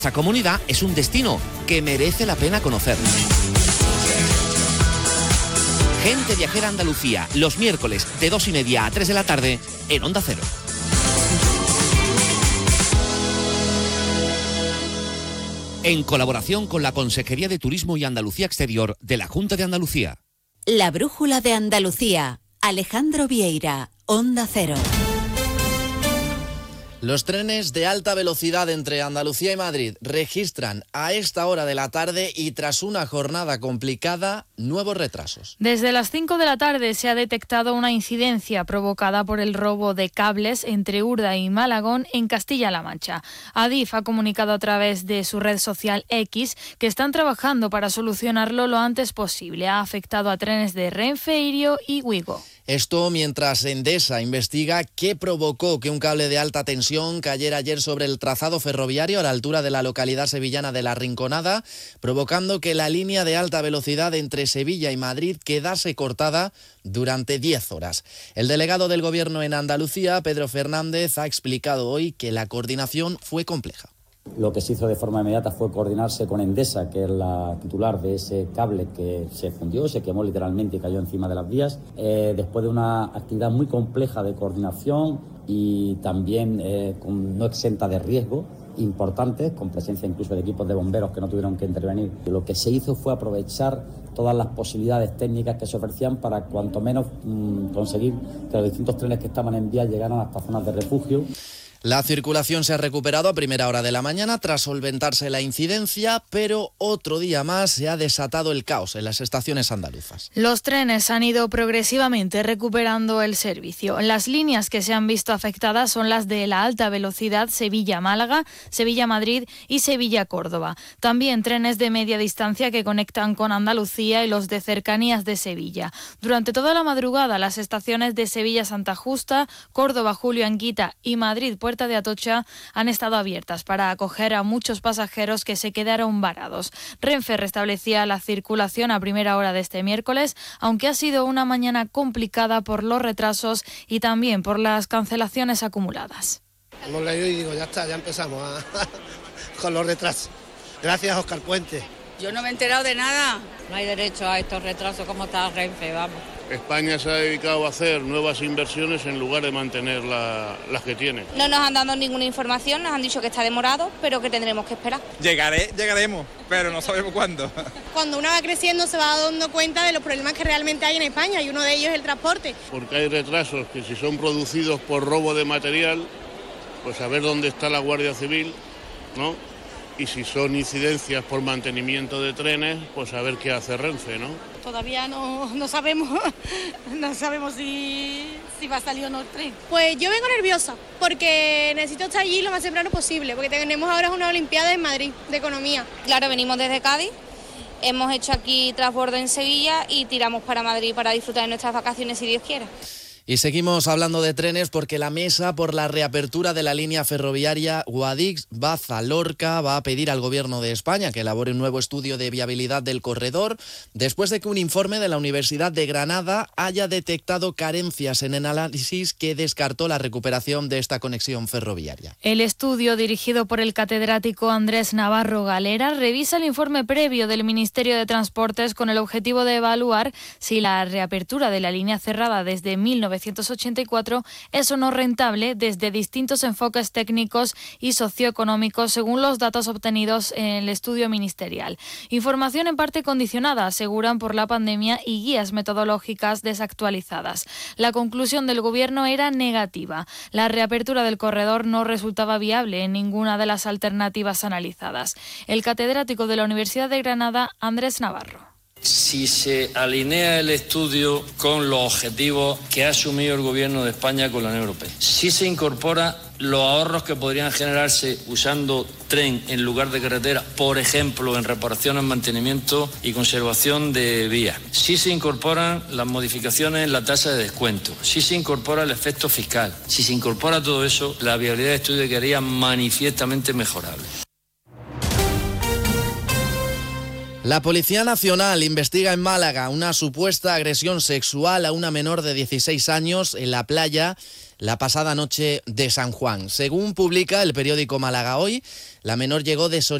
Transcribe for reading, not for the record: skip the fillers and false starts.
Esta comunidad es un destino que merece la pena conocer. Gente Viajera Andalucía, los miércoles de 2:30 a 3 de la tarde en Onda Cero. En colaboración con la Consejería de Turismo y Andalucía Exterior de la Junta de Andalucía. La Brújula de Andalucía. Alejandro Vieira, Onda Cero. Los trenes de alta velocidad entre Andalucía y Madrid registran a esta hora de la tarde y tras una jornada complicada, nuevos retrasos. Desde las 5 de la tarde se ha detectado una incidencia provocada por el robo de cables entre Urda y Malagón en Castilla-La Mancha. Adif ha comunicado a través de su red social X que están trabajando para solucionarlo lo antes posible. Ha afectado a trenes de Renfe, Irio y Wigo. Esto mientras Endesa investiga qué provocó que un cable de alta tensión cayera ayer sobre el trazado ferroviario a la altura de la localidad sevillana de La Rinconada, provocando que la línea de alta velocidad entre Sevilla y Madrid quedase cortada durante 10 horas. El delegado del Gobierno en Andalucía, Pedro Fernández, ha explicado hoy que la coordinación fue compleja. Lo que se hizo de forma inmediata fue coordinarse con Endesa, que es la titular de ese cable que se fundió, se quemó literalmente y cayó encima de las vías. Después de una actividad muy compleja de coordinación y también no exenta de riesgo importantes, con presencia incluso de equipos de bomberos que no tuvieron que intervenir. Lo que se hizo fue aprovechar todas las posibilidades técnicas que se ofrecían para cuanto menos conseguir que los distintos trenes que estaban en vía llegaran hasta zonas de refugio. La circulación se ha recuperado a primera hora de la mañana tras solventarse la incidencia, pero otro día más se ha desatado el caos en las estaciones andaluzas. Los trenes han ido progresivamente recuperando el servicio. Las líneas que se han visto afectadas son las de la alta velocidad Sevilla-Málaga, Sevilla-Madrid y Sevilla-Córdoba. También trenes de media distancia que conectan con Andalucía y los de cercanías de Sevilla. Durante toda la madrugada, las estaciones de Sevilla-Santa Justa, Córdoba-Julio Anguita y Madrid-Puerta de Atocha han estado abiertas para acoger a muchos pasajeros que se quedaron varados. Renfe restablecía la circulación a primera hora de este miércoles, aunque ha sido una mañana complicada por los retrasos y también por las cancelaciones acumuladas. Hemos leído y digo, ya está, ya empezamos con los retrasos. Gracias, Óscar Puente. Yo no me he enterado de nada. No hay derecho a estos retrasos como está Renfe, vamos. España se ha dedicado a hacer nuevas inversiones en lugar de mantener las que tiene. No nos han dado ninguna información, nos han dicho que está demorado, pero que tendremos que esperar. Llegaremos, pero no sabemos cuándo. Cuando uno va creciendo se va dando cuenta de los problemas que realmente hay en España y uno de ellos es el transporte. Porque hay retrasos que si son producidos por robo de material, pues a ver dónde está la Guardia Civil, ¿no? Y si son incidencias por mantenimiento de trenes, pues a ver qué hace Renfe, ¿no? Todavía no sabemos si va a salir o no el tren. Pues yo vengo nerviosa porque necesito estar allí lo más temprano posible, porque tenemos ahora una Olimpiada en Madrid de Economía. Claro, venimos desde Cádiz, hemos hecho aquí transbordo en Sevilla y tiramos para Madrid para disfrutar de nuestras vacaciones si Dios quiere. Y seguimos hablando de trenes porque la Mesa por la reapertura de la línea ferroviaria Guadix-Baza-Lorca va a pedir al Gobierno de España que elabore un nuevo estudio de viabilidad del corredor después de que un informe de la Universidad de Granada haya detectado carencias en el análisis que descartó la recuperación de esta conexión ferroviaria. El estudio, dirigido por el catedrático Andrés Navarro Galera, revisa el informe previo del Ministerio de Transportes con el objetivo de evaluar si la reapertura de la línea cerrada desde 1984 es o no rentable desde distintos enfoques técnicos y socioeconómicos según los datos obtenidos en el estudio ministerial. Información en parte condicionada, aseguran, por la pandemia y guías metodológicas desactualizadas. La conclusión del Gobierno era negativa. La reapertura del corredor no resultaba viable en ninguna de las alternativas analizadas. El catedrático de la Universidad de Granada, Andrés Navarro. Si se alinea el estudio con los objetivos que ha asumido el Gobierno de España con la Unión Europea, si se incorpora los ahorros que podrían generarse usando tren en lugar de carretera, por ejemplo, en reparaciones, mantenimiento y conservación de vías, si se incorporan las modificaciones en la tasa de descuento, si se incorpora el efecto fiscal, si se incorpora todo eso, la viabilidad del estudio quedaría manifiestamente mejorable. La Policía Nacional investiga en Málaga una supuesta agresión sexual a una menor de 16 años en la playa la pasada noche de San Juan. Según publica el periódico Málaga Hoy, la menor llegó desorientada